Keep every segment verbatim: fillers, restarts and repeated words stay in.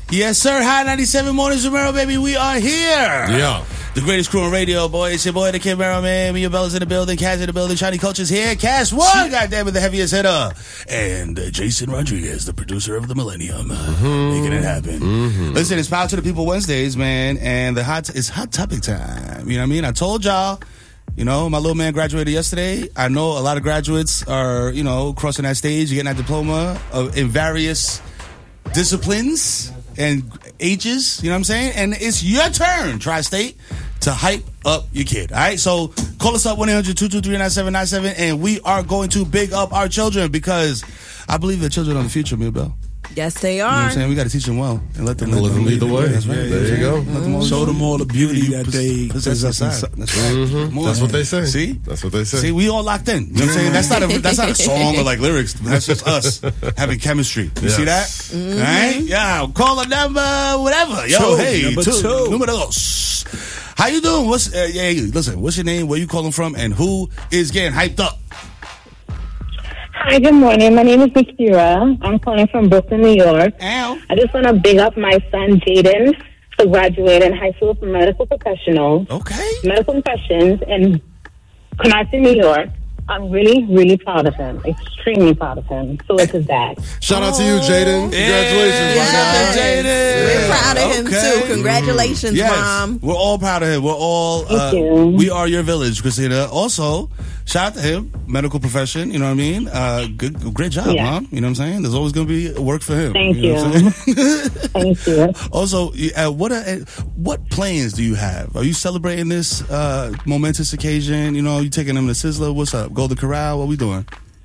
Yes, sir. High ninety-seven Mornings with Mero, baby. We are here. Yeah. The greatest crew on radio, boy. It's your boy, the Kid Mero, man. Me and Bella's in the building. Cash in the building. Shiny Culture's here. Cash one, goddamn it, the heaviest hitter. And uh, Jason Rodriguez, the producer of the Millennium. Mm-hmm. Making it happen. Mm-hmm. Listen, it's Power to the People Wednesdays, man. And the hot t- it's hot topic time. You know what I mean? I told y'all. You know, my little man graduated yesterday. I know a lot of graduates are, you know, crossing that stage, getting that diploma of, in various disciplines and ages, you know what I'm saying? And it's your turn, Tri-State, to hype up your kid, all right? So call us up, one eight hundred two two three nine seven nine seven, and we are going to big up our children because I believe the children are the future, Mia Bell. Yes, they are. You know what I'm saying? We got to teach them well and let them, and let them lead the way. That's right. Yeah, there you go. Them Show them all the beauty that they possess inside. That's right. Mm-hmm. That's what they say. See? That's what they say. See, we all locked in. You know what I'm saying? That's not a that's not a song or like lyrics. That's just us having chemistry. You yes. see that? Mm-hmm. All right? Yeah. Call a number, whatever. Yo, two, hey, number two. two. Number dos. How you doing? What's uh, yeah? Listen, what's your name? Where you calling from? And who is getting hyped up? Hi, good morning. My name is Nikira. I'm calling from Brooklyn, New York. Ow. I just want to big up my son, Jaden, for graduating high school from medical professional. Okay. Medical professions in Canarsie, New York. I'm really, really proud of him. Extremely proud of him. So is his dad. Shout out to you, Jaden. Congratulations, yeah. my guy. Jaden. We're proud of him, okay. too. Congratulations, yes. Mom. We're all proud of him. We're all, uh, we are your village, Christina. Also, shout out to him, medical profession, you know what I mean? Uh, good, great job, yeah. Mom. You know what I'm saying? There's always going to be work for him. Thank you. you. Know Thank you. Also, uh, what uh, what plans do you have? Are you celebrating this uh, momentous occasion? You know, you taking them to Sizzler? What's up? Golden Corral? What we doing?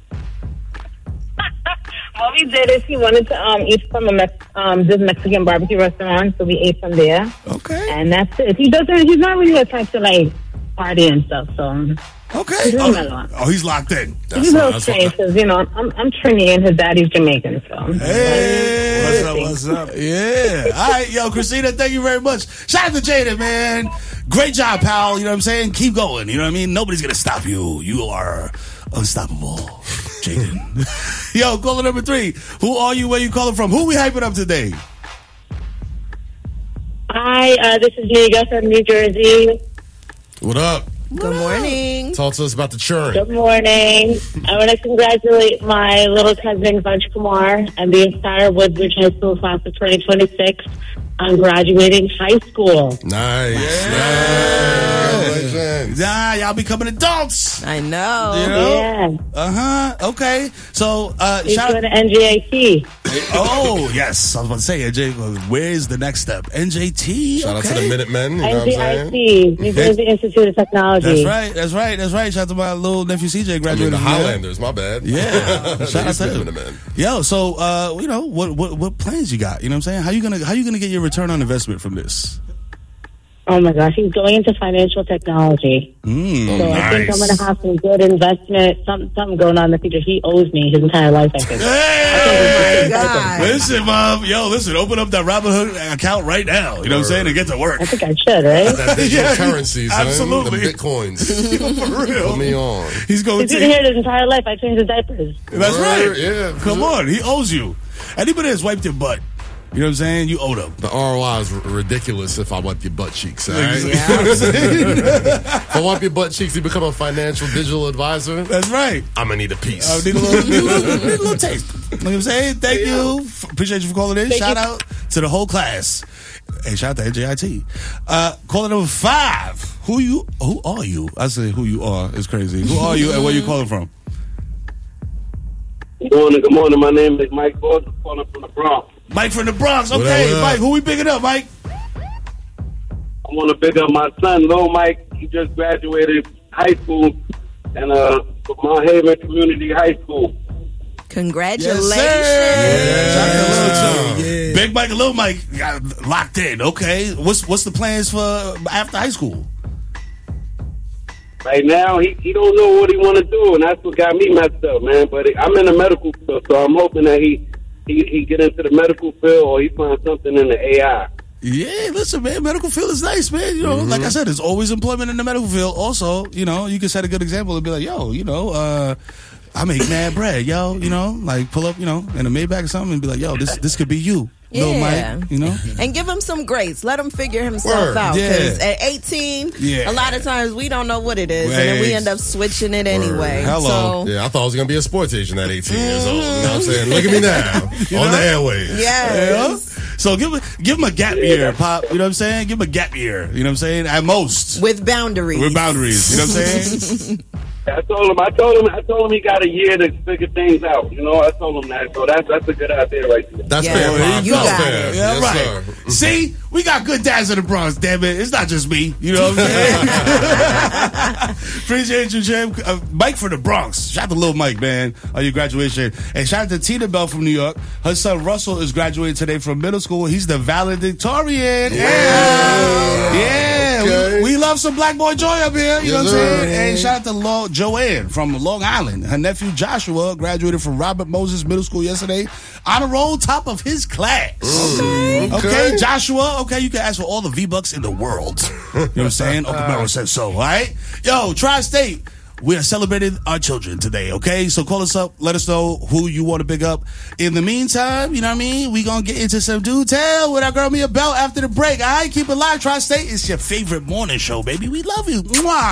What we did is he wanted to um, eat from a Mex- um, this Mexican barbecue restaurant, so we ate from there. Okay. And that's it. He doesn't. He's not really a type to like party and stuff. So. Okay. He's oh, oh, he's locked in. That's he's a little strange because, you know, I'm I'm Trini and his daddy's Jamaican, so. Hey. What's up, what's up? Yeah. All right, yo, Christina, thank you very much. Shout out to Jaden, man. Great job, pal. You know what I'm saying? Keep going. You know what I mean? Nobody's going to stop you. You are unstoppable, Jaden. Yo, caller number three. Who are you? Where you calling from? Who we hyping up today? Hi, uh, this is Niga from New Jersey. What up? Good morning. Talk to us about the churn. Good morning. I want to congratulate my little cousin, Vansh Kumar, and the entire Woodbridge High School class of twenty twenty-six on graduating high school. Nice. Yeah. Nice. Congratulations. Yeah, y'all becoming adults. I know. You know? Yeah. Uh-huh. Okay. So, uh, He's shout going to N J A T. Oh, yes. I was about to say, N J, where's the next step? N J T? Shout okay. out to the Minutemen. You know what I'm saying? N J I T, New Jersey Institute of Technology. That's right. That's right. That's right. Shout out to my little nephew C J I mean, graduated the from there. Highlanders, my bad. Yeah. Shout out to them. Minutemen. Yo, so uh, you know, what what what plans you got? You know what I'm saying? How you gonna how you gonna get your return on investment from this? Oh my gosh, he's going into financial technology. Mm, so nice. I think I'm going to have some good investment, something, something going on in the future. He owes me his entire life, I think. Hey! Oh my God. Listen, Mom. Yo, listen, open up that Robinhood account right now. You know what I'm saying? And get to work. I think I should, right? That digital Yeah, currency, son. absolutely. The bitcoins. For real. Put me on. He's going He's to been here his entire life. I changed his diapers. That's Word, right. yeah. Come on. He owes you. Anybody that's wiped your butt, you know what I'm saying? You owe them. The R O I is r- ridiculous if I wipe your butt cheeks, all right? Yeah. If I wipe your butt cheeks, you become a financial digital advisor. That's right. I'm going to need a piece. I need a little, need a little, need a little taste. You know what I'm saying? Thank yeah. you. F- appreciate you for calling in. Thank shout you. out to the whole class. Hey, shout out to N J I T. Uh, caller number five. Who you? Who are you? I say who you are is crazy. Who are you and where you calling from? Good morning, good morning. My name is Mike Ford. I'm calling from the Bronx. Mike from the Bronx. What Okay, up, what up? Mike. Who we picking up, Mike? I want to pick up my son, Lil Mike. He just graduated high school and uh, Mount Haven Community High School. Congratulations. Yes, sir. Yeah. Shout out to Lil Mike. Yeah. Big Mike and Lil Mike got locked in. Okay, what's what's the plans for after high school? Right now, he, he don't know what he want to do, and that's what got me messed up, man. But I'm in the medical field, so I'm hoping that he, he, he get into the medical field or he find something in the A I. Yeah, listen, man, medical field is nice, man. You know, Mm-hmm. like I said, there's always employment in the medical field. Also, you know, you can set a good example and be like, yo, you know, uh, I make mad bread, yo, you know, like pull up, you know, in a Maybach or something and be like, yo, this this could be you. Little Yeah. Mike, you know? And give him some grace. Let him figure himself Word. out. Yeah. Because at eighteen, Yeah. a lot of times we don't know what it is. And then we end up switching it anyway. Hello. So, Yeah, I thought I was going to be a sports agent at eighteen years old. You know what I'm saying? Look at me now on the airwaves. yes. So give him, give him a gap year, Pop. You know what I'm saying? Give him a gap year. You know what I'm saying? At most. With boundaries. With boundaries. You know what I'm saying? I told him. I told him. I told him he got a year to figure things out. You know, I told him that. So that's that's a good idea right there. That's Yeah. fair, Well, Pop. you That's got fair. it. Yeah, Yes, right. sir. See, we got good dads in the Bronx, damn it. It's not just me. You know what I'm saying? Appreciate you, Jim. Uh, Mike from the Bronx. Shout out to Lil Mike, man, on your graduation. And shout out to Tina Bell from New York. Her son Russell is graduating today from middle school. He's the valedictorian. Yeah. Yeah. Okay. We, we love some Black Boy Joy up here. You know Yes, what I'm sir. saying? And shout out to Lo- Joanne from Long Island. Her nephew Joshua graduated from Robert Moses Middle School yesterday. On a roll, top of his class. Okay. Okay, Joshua. Okay, you can ask for all the V-Bucks in the world. You know what I'm saying? Uncle Mero says so, all right? Yo, Tri-State, we are celebrating our children today, okay? So call us up. Let us know who you want to pick up. In the meantime, you know what I mean? We going to get into some Do Tell with our girl Mia Bell after the break, all right? Keep it live. Tri-State is your favorite morning show, baby. We love you. Mwah.